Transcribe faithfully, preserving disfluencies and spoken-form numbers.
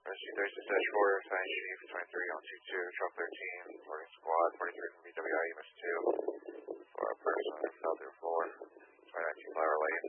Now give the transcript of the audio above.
S G thirty-six dash four, Science Chief twenty-three on two two, truck thirteen, boarding squad, forty-three from B W I, E M S two, for a person, fell through floor, twenty nineteen Flower Lane.